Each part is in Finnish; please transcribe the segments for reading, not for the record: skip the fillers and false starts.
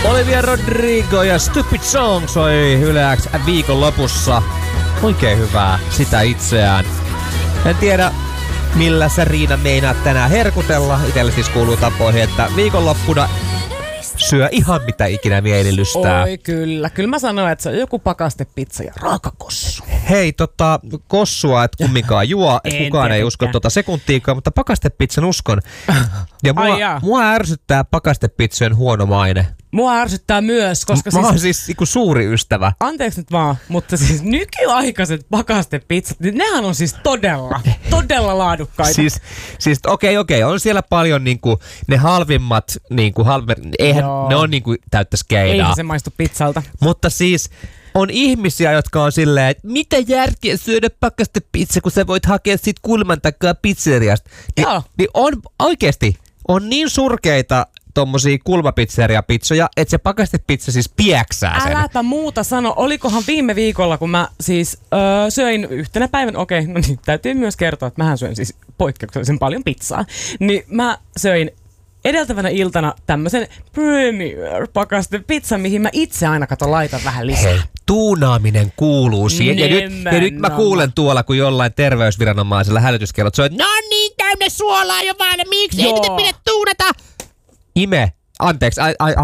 Olivia Rodrigo ja Stupid Song soi Yle X viikonlopussa. Oikein hyvää sitä itseään. En tiedä, millä sä Riina meinaat tänään herkutella. Itelle siis kuuluu tapoihin, että viikonloppuna syö ihan mitä ikinä mieli lystää. Oi kyllä. Kyllä mä sanoin, että se on joku pakastepizza ja raakakossu. Hei, kossua et kumminkaan juo. Kukaan ei usko sekuntiikaan, mutta pakastepizzan uskon. Ja mua ärsyttää pakastepizzojen huono maine. Mua ärsyttää myös, koska mä oon siis suuri ystävä. Anteeksi nyt vaan, mutta siis nykyaikaiset pakastepizzat, niin nehän on siis todella laadukkaita. Siis okei, on siellä paljon niinku ne halvimmat, eihän ne on niinku täyttä skeidaa. Eihän se maistu pizzalta. Mutta siis on ihmisiä, jotka on silleen, että mitä järkeä syödä pakastepizza, kun sä voit hakea sit kulman takaa pizzeriasta. Niin on oikeesti, on niin surkeita tommosia kulmapizzeria-pizzoja, että se pakastepizza siis pieksää sen. Äläpä muuta sano. Olikohan viime viikolla, kun mä siis söin yhtenä päivänä, no niin, täytyy myös kertoa, että mähän söin siis poikkeuksellisen paljon pizzaa. Niin mä söin edeltävänä iltana tämmösen Premier-pakastepizza, mihin mä itse aina laitan vähän lisää. Hei, tuunaaminen kuuluu siihen. Ja nyt mä kuulen tuolla, kun jollain terveysviranomaisella hälytyskellot soi, no niin, täynnä suolaa jo vaan, miksi ei niitä pidä tuunata? Ime. Anteeksi,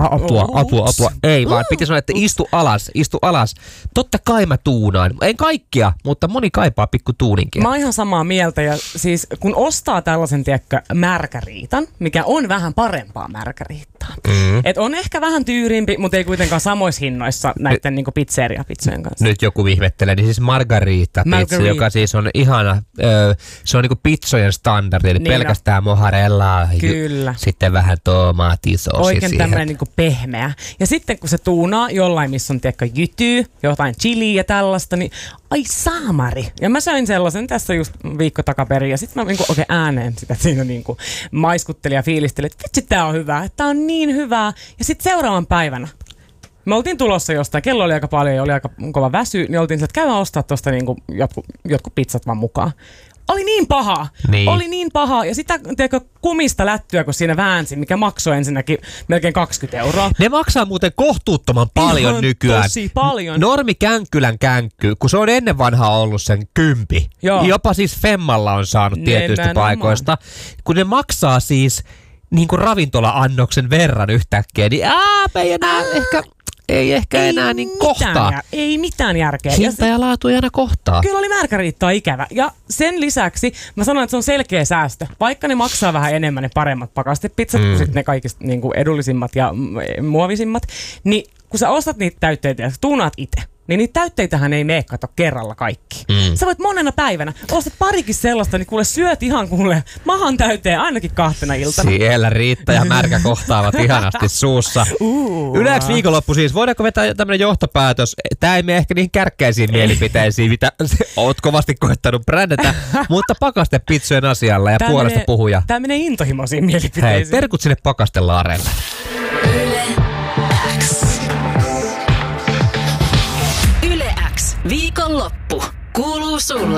apua. Ei vaan, piti sanoa, että istu alas. Totta kai mä tuunaan. En kaikkia, mutta moni kaipaa pikku tuuninkin. Mä oon ihan samaa mieltä ja siis kun ostaa tällaisen, märkäriitan, mikä on vähän parempaa märkäriittaa. Et on ehkä vähän tyyrimpi, mutta ei kuitenkaan samoissa hinnoissa näiden niinku pizzeria-pizzojen kanssa. Nyt joku ihmettelee, niin siis margarita-pizza, joka siis on ihana, se on niinku pizzojen standardi, eli niin pelkästään mozzarellaa, sitten vähän tomaattisosia. Oikein tämmöinen niinku pehmeä. Ja sitten kun se tuunaa jollain, missä on jytyy, jotain chiliä ja tällaista, niin ai saamari. Ja mä söin sellaisen tässä just viikko takaperin ja sitten mä niinku oikein ääneen sitä siinä niinku maiskuttelin ja fiilistelin, että vitsi tää on hyvää, että tää on niin hyvää. Ja sitten seuraavan päivänä me oltiin tulossa jostain, kello oli aika paljon ja oli aika kova väsy, niin oltiin sieltä käydään ostaa tosta niinku jotkut pizzat vaan mukaan. Oli niin pahaa. Ja sitä kumista lättyä, kun siinä väänsin, mikä maksoi ensinnäkin melkein 20 €. Ne maksaa muuten kohtuuttoman paljon ihan nykyään. Tosi paljon. Normi Känkkylän känkky, kun se on ennen vanhaa ollut sen 10. Joo. Jopa siis Femmalla on saanut tietyistä paikoista. Kun ne maksaa siis niinku ravintola-annoksen verran yhtäkkiä, niin ei ehkä enää niin kohtaa. Ei mitään järkeä. Hinta ja laatu ei aina kohtaa. Kyllä oli märkäriittaa ikävä. Ja sen lisäksi mä sanoin, että se on selkeä säästö. Vaikka ne maksaa vähän enemmän ne paremmat pakastepizzat, kuin sit ne kaikista niin edullisimmat ja muovisimmat, niin kun sä ostat niitä täytteitä ja tuunaat itse, niin niitä täytteitähän ei mene kerralla kaikki. Sä voit monena päivänä, ostat parikin sellaista, niin kuule syöt ihan mahan täyteen ainakin 2 iltana. Siellä Riitta ja Märkä kohtaavat ihanasti suussa. Yle X viikonloppu siis. Voidaanko vetää tämmönen johtopäätös? Tää ei mene ehkä niihin kärkkäisiin mielipiteisiin, mitä oot kovasti koettanut brändätä, mutta pakastepizzojen asialla ja puolesta puhuja. Tää menee intohimoisiin mielipiteisiin. Hei, terkut sinne Pakastelaareelle. Yle X viikonloppu kuuluu sulle.